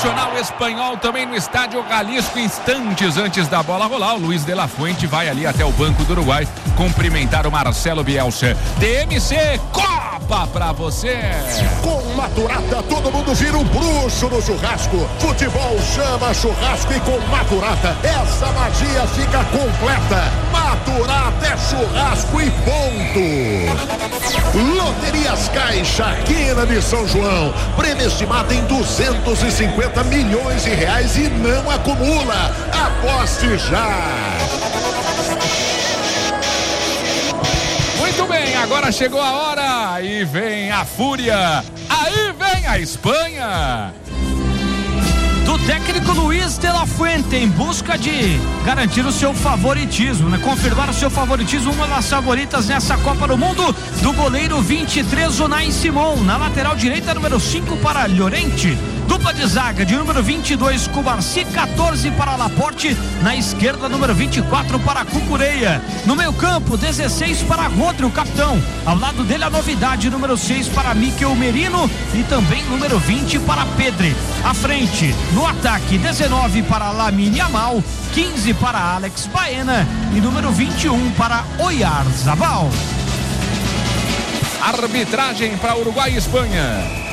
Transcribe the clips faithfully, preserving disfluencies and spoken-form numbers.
Nacional Espanhol também no estádio Jalisco, instantes antes da bola rolar. O Luiz de la Fuente vai ali até o Banco do Uruguai cumprimentar o Marcelo Bielsa. T M C Copa pra você. Com Maturata todo mundo vira um bruxo no churrasco. Futebol chama churrasco e com Maturata essa magia fica completa. Maturata é churrasco e ponto. Loterias Caixa, Quina de São João. Prêmio estimado em duzentos e cinquenta milhões de reais e não acumula. Aposte já. Muito bem, agora chegou a hora. Aí vem a fúria. Aí vem a Espanha. Do técnico Luiz de la Fuente, em busca de garantir o seu favoritismo, né? Confirmar o seu favoritismo, uma das favoritas nessa Copa do Mundo, do goleiro vinte e três, Unai Simón. Na lateral direita, número cinco para Llorente. Dupla de zaga de número vinte e dois, Cubarsi, quatorze para Laporte. Na esquerda, número vinte e quatro para Cucureia. No meio campo, dezesseis para Rodri, o capitão. Ao lado dele, a novidade, número seis para Mikel Merino. E também número vinte para Pedri. À frente, no ataque, dezenove para Lamine Yamal, quinze para Alex Baena e número vinte e um para Oyarzabal. Arbitragem para Uruguai e Espanha.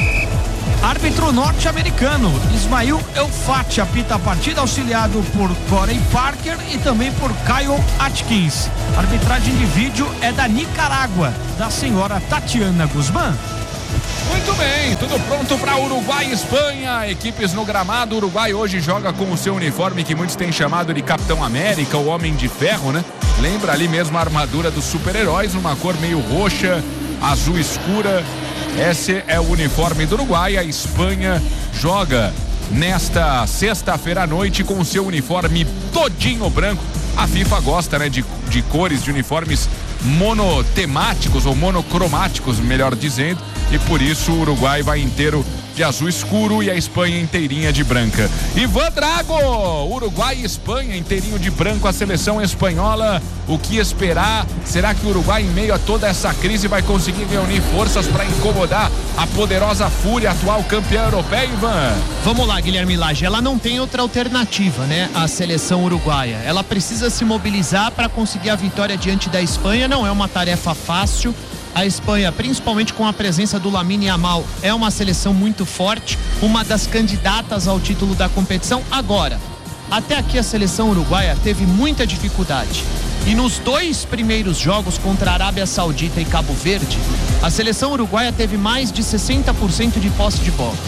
Árbitro norte-americano Ismail Elfati apita a partida, auxiliado por Corey Parker e também por Kyle Atkins. A arbitragem de vídeo é da Nicarágua, da senhora Tatiana Guzmán. Muito bem, tudo pronto para Uruguai e Espanha. Equipes no gramado. O Uruguai hoje joga com o seu uniforme que muitos têm chamado de Capitão América, o Homem de Ferro, né? Lembra ali mesmo a armadura dos super-heróis, uma cor meio roxa, azul escura. Esse é o uniforme do Uruguai. A Espanha joga nesta sexta-feira à noite com o seu uniforme todinho branco. A FIFA gosta, né, de, de cores, de uniformes monotemáticos ou monocromáticos, melhor dizendo, e por isso o Uruguai vai inteiro de azul escuro e a Espanha inteirinha de branca. Ivan Drago, Uruguai e Espanha inteirinho de branco, a seleção espanhola. O que esperar? Será que o Uruguai, em meio a toda essa crise, vai conseguir reunir forças para incomodar a poderosa Fúria, atual campeã europeia, Ivan? Vamos lá, Guilherme Lage, ela não tem outra alternativa, né? A seleção uruguaia, ela precisa se mobilizar para conseguir a vitória diante da Espanha. Não é uma tarefa fácil. A Espanha, principalmente com a presença do Lamine Yamal, é uma seleção muito forte, uma das candidatas ao título da competição. Agora, até aqui a seleção uruguaia teve muita dificuldade. E nos dois primeiros jogos contra a Arábia Saudita e Cabo Verde, a seleção uruguaia teve mais de sessenta por cento de posse de bola.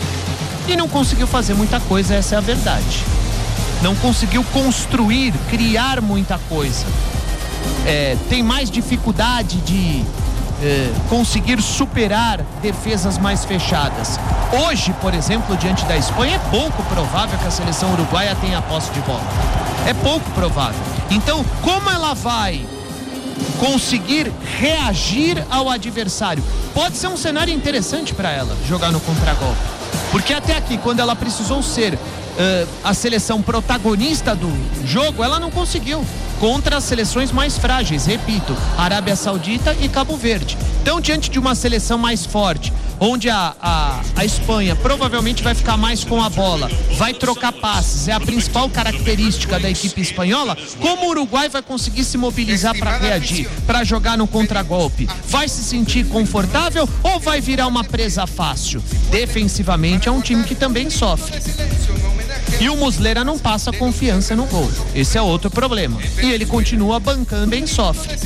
E não conseguiu fazer muita coisa, essa é a verdade. Não conseguiu construir, criar muita coisa. É, tem mais dificuldade de é, conseguir superar defesas mais fechadas. Hoje, por exemplo, diante da Espanha, é pouco provável que a seleção uruguaia tenha posse de bola. É pouco provável. Então, como ela vai conseguir reagir ao adversário? Pode ser um cenário interessante para ela jogar no contragolpe. Porque até aqui, quando ela precisou ser uh, a seleção protagonista do jogo, ela não conseguiu. Contra as seleções mais frágeis, repito, Arábia Saudita e Cabo Verde. Então, diante de uma seleção mais forte, onde a, a, a Espanha provavelmente vai ficar mais com a bola, vai trocar passes, é a principal característica da equipe espanhola, como o Uruguai vai conseguir se mobilizar para reagir, para jogar no contragolpe? Vai se sentir confortável ou vai virar uma presa fácil? Defensivamente é um time que também sofre. E o Muslera não passa confiança no gol. Esse é outro problema. E ele continua bancando em sofre.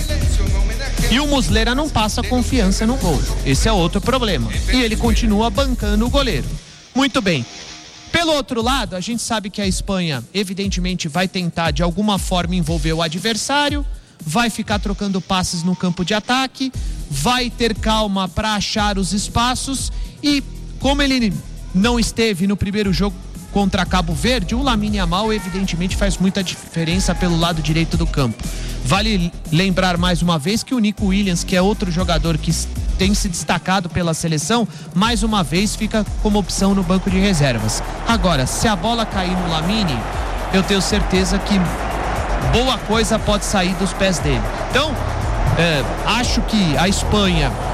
E o Muslera não passa confiança no gol. Esse é outro problema. E ele continua bancando o goleiro. Muito bem. Pelo outro lado, a gente sabe que a Espanha, evidentemente, vai tentar de alguma forma envolver o adversário, vai ficar trocando passes no campo de ataque, vai ter calma para achar os espaços e, como ele não esteve no primeiro jogo contra Cabo Verde, o Lamine Yamal evidentemente faz muita diferença pelo lado direito do campo. Vale lembrar mais uma vez que o Nico Williams, que é outro jogador que tem se destacado pela seleção, mais uma vez fica como opção no banco de reservas. Agora, se a bola cair no Lamine, eu tenho certeza que boa coisa pode sair dos pés dele. Então, é, acho que a Espanha